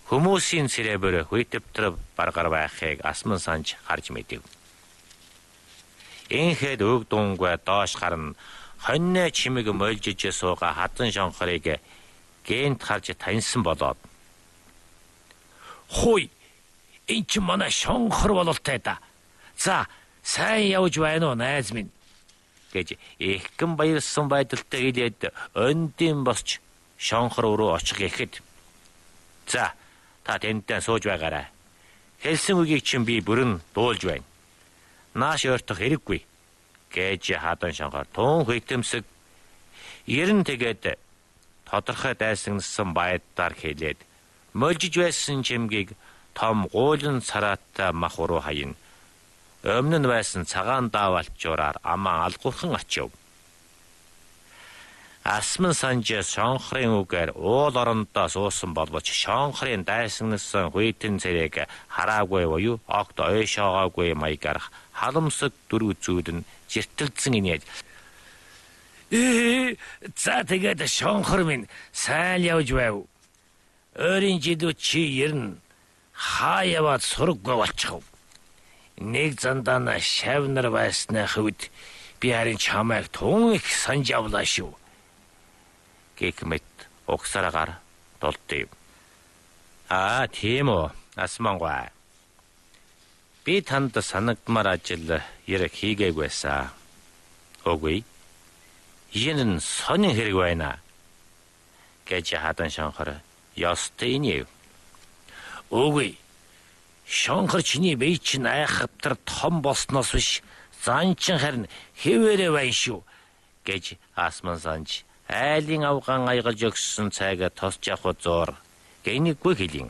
Хүмүүсийн цэрээбэр хүйтвтэр баргар байхыг асман санж харж мэдэв. Энхэд өг дунгай доош гарна хоньны чимэг мөлжиж сууга хадан шонхорыг гэнт харж таньсан болоод "Хөөе, энэ ч манай шонхор бололтой да. За, сайн явж байна уу найз минь?" гэж иххэн баярсан байдалтай хэлээд өндийн босч шонхор руу очих гэхэд "За, та тэнтэй сууж байгаарай. Хэлсэн үгийг чинь би бүрэн дуулж байна. Нааш ойртох хэрэггүй" гэж хадан шонхор тун хитэмсэг ерэн тэгээд тодорхой дайсагнасан байдлаар хэлээд мөлжиж байсан чимгийг том гуулын цараатай мах руу хаян өмнө нь байсан цагаан даавалчураар амаа алгуурхан очив. Асман санж шонхрын үгээр уул орондоо суусан боловч шонхрын дайсагнасан хүйтэн цэрэг хараагүй буюу огт ойшоогоогүй маягаар халамсаг дөрөв зүүдэн жиртэлцэн инээд "За тэгээд шонхор минь сайн явж байв. Өөрийн жилүү чи ерн хаа яваад сургаггүй болчихов. Нэг зандаа шавнар байсны хувьд би харин чамайг тун их санж авлаа шүү" гэх мэт угсараагаар дулдив. Тийм үү, асмангуй. Би танд санагдмаар ажил ярих хийгээгүй. Үгүй. Энэ нь сонин хэрэг байна гэж хадан шонхор ёстой нэв. Үгүй. Шонхор чиний бие чинь айхавтар том болсноос биш занчин харин хэвээрээ байна шүү гэж асман санж айлын авгаан аягаж өгсөн цайгаа тосч явах зуур гэнийгүй хэлин.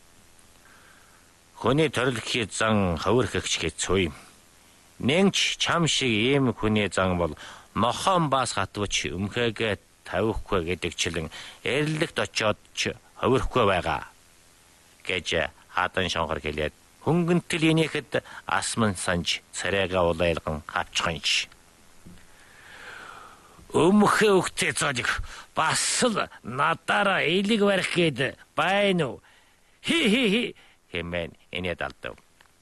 Хүний төрөлхийн зан хөвөрхөгч хэцүү юм. Нэнч чам шиг ийм хүний зан бол нохон бас хатвч өмхөөгээ тавихгүй гэдэгчлэн эрлэгт очиод ч хөвөрхгүй байгаа гэж хадан шонхор хэлээд хөнгөнтөл инехэд асман санж царайгаа улайлган авчиханч. Өмхөө өгтэй цаадыг бас л надаараа элэг барих гээд байна уу? Хи хэмээн инээд алдав.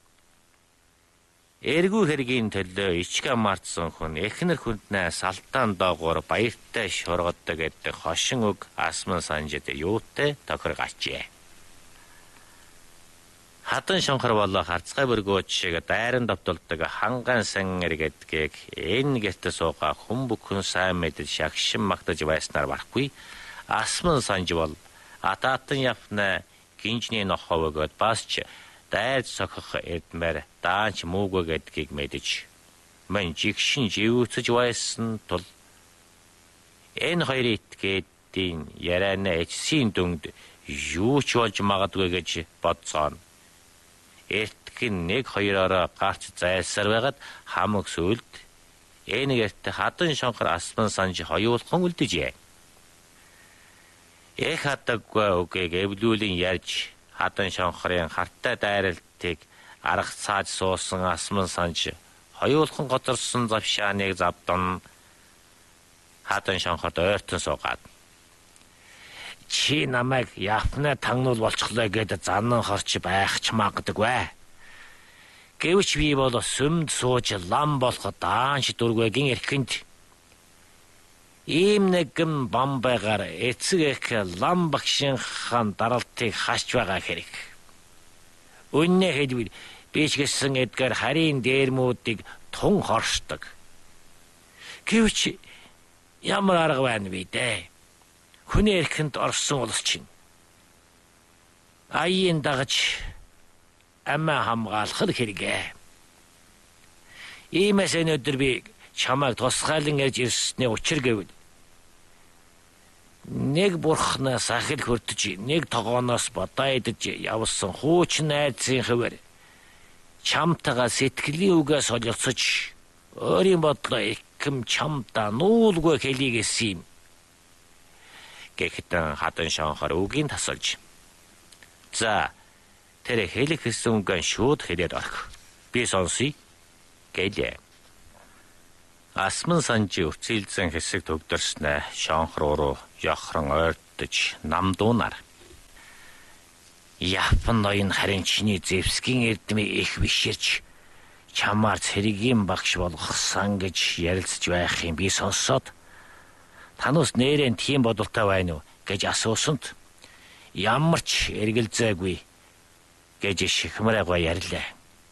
Эргүү хэргийн төлөө ичгэ мартсан хүн эхнэр хүнднээ салтаан доогуур баяртай шургадаг гэдэг хошин үг асман санжид юутай тохир гачээ. Хадан шонхор болоо харцгай бөргөөч шиг дайран довтолдог ханган сан эргэдгийг энэ гэрте суугаа хүн бүхэн сайн мэдэж шагшин магтаж байснаар барахгүй. Асман санж бол атаатан явна гинжний нохоо өгөөд бас ч дайрж сохох эдмээр даанч мүүгүй гэдгийг мэдэж мань жигшин живүүцэж байсан тул энэ хоёрын итгэдийн яриана эцсийн дүнд юу ч болж магадгүй гэж бодцоон. Эртхэн нэг хоёроо гарч зайлсаар байгаад хамаг сүлд энэ гэрт хадан шонхор асман санж хоёулхан үлдэжээ. Эх хадаггүй үгийг эвлүүлэн ярьж хадан шонхорын хартай дайралтыг арга цааж суусан асман санж хоёулхан гоцорсон завшааныг завдан хадан шонхорд ойртон суугаад "Чи намайг япны тагнуул болчихлоо гэдээ занан хорч байх ч магадгүй. Гэвч би бол сүмд сууж лам болох даанч дургүйгийн эрхэнд ийм нэгэн бамбайгаар эцэг эх лам багшинхан даралтыг хасч байгаа хэрэг. Үнэ хэлбэл би ч гэсэн эдгээр харийн дээрмүүдийг тун хоршдог. Гэвч ямар арга байна вэ дээ? Хүний эрхэнд орсон улс чинь аяын дагаж амиа хамгаалах хэрэгэ. Иймээс өнөөдөр би чамайг тусгайлан ярьж ирсний учир гэвэл нэг бурхнаас ахил хүртэж нэг тогооноос бодоо идэж явсан хуучин найзын хувьар чамтайгаа сэтгэлийн үгээ солилцож өөрийн бодлоо иххэм чамдаа нуулгүй хэлье гэсэн юм. Гэхэд хадан шонхор үгийн тасалж "За, тэр хэлэх гэсэн үгэн шууд хэлээд орох. Би сонсъё" гэлээ. Асман санжи өвцөлдсөн хэсэг төгдөрснөө шонхор руу явахран ойртож намдуунаар Япон ноён харин чиний Зевсгийн эрдмийг их биширч чамаар цэргийн багш болгосон гэж ярилцж байхыг би сонсоод танаас нэрэн тийм бодолтой байна уу гэж асуусанд ямар ч эргэлзээгүй гэж Шихмарайгаа ярьлаа.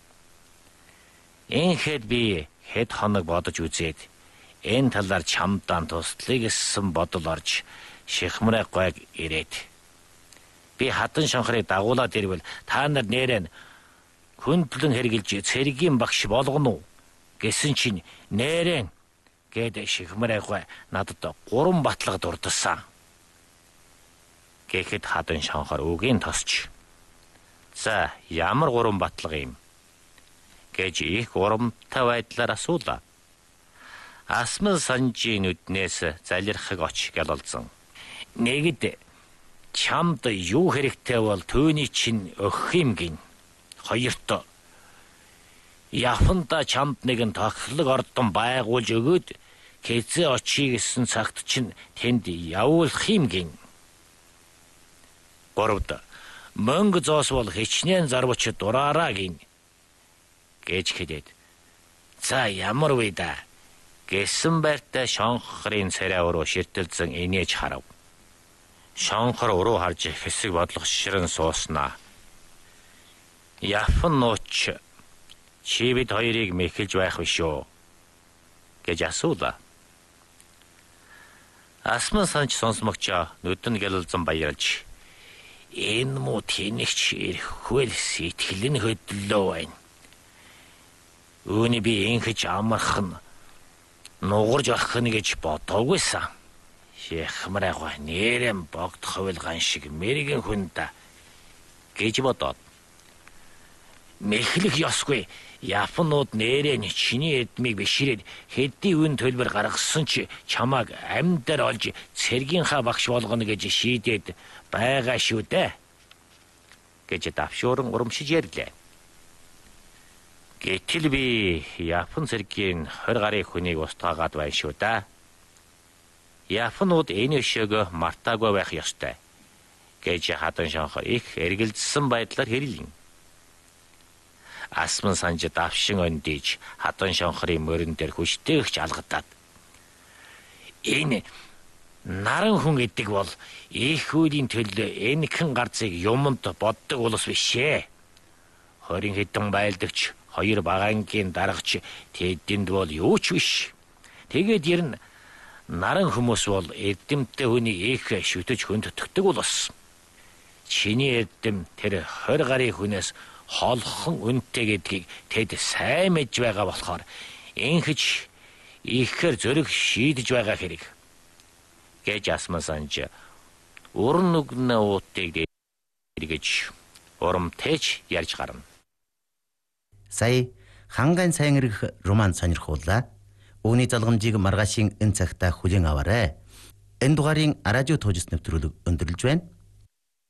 Энэхэд би хэд хоног бодож үзээд энэ талаар чамдаа туслахыг гэсэн бодол орж Шихмарайгааг ирээд би хатан шонхорыг дагуулад ирвэл та нар нэрэн хүндлэн хэрглэж цэргийн багш болгоно уу гэсэн чинь нэрэн гэд Шихмарайгаа надад 3 батлага дурдсан. Гэхэд хатан шонхор үгийн тосч за ямар 3 батлага юм гэж их урамтай байдлаар асуулаа. Асман санжийн нүднээс залирхаг оч гялалзан. Нэгд чамд юу хэрэгтэй бол түүний чинь өгөх юм гин. Хоёрт Японда чамд нэгэн тохилог ордон байгуулж өгөөд хэзээ очие гэсэн цагт чинь тэнд явуулах юм гин. Гуравд мөнгө зоос бол хичнээн зарвч дураараа гин гэж хэлээд за ямар вэ да гэсэн байртай шонхорын царай өрөө ширтэлзэн инээж харав. Шонхор өрөө харж хэсэг бодлого ширэн сууснаа. Япон нууч чи бид хоёрыг мэхэлж байх биш үү гэж асуулаа. Асман санч сонсмогчоо нүдэн гялалзан баярлж энэ муу тэнэгч ирэхвэл сэтгэл нь хөдлөө байна. Үүний би инхэж амархан нугарж орох нь гэж бодоогүйсэн. Шихмарайгаа нэрэн богд ховилгаан шиг мэрэгэн хүнда гэж бодоод мэхлэх ёсгүй. Японууд нэрэн чиний эдмийг биширээд хэдий үн төлбөр гаргасан ч чамааг амьдаар олж цэргийнхаа багш болгоно гэж шийдээд байгаа шүү дээ гэж давшууран урамшиж ярьлаа. Гэтэл би Япон цэргийн 20 гаруй хүнийг устгаагаад байна шүү да. Японууд энэ өшөөгөө мартаагүй байх ёстой гэж хатан шонхор их эргэлзсэн байдлаар хэллээ. Асман санж давшин ондиж хатан шонхорын мөрөн дээр хүчтэйгч алгадаад энэ наран хүн гэдэг бол их үеийн төлөө энэхэн гарцыг юмд боддог улс бишээ. 20 хэдэн байлдагч 2 багаангийн дарагч тэдэнд бол юу ч биш. Тэгээд ерн наран хүмүүс бол эрдэмтэй хүнийг их шүтэж хөндөгдөг улс. Чиний эрдэм тэр 20 гаруй хүнээс холхон үнэтэй гэдгийг тэд сайн мэдж байгаа болохоор инхэж ихээр зөрөг шийдэж байгаа хэрэг гэж Асман санж уран нүгнэ уутыг дэргэж урамтэж ярьж гарна. Сая хангайн сайн ирэх роман сонирхууллаа. Үүний залгамжийг маргаашийн энэ цагта хүлээн аваарай. Энэ дугаарыг радио тоожс нэвтрүүлэг өндөрлөж байна.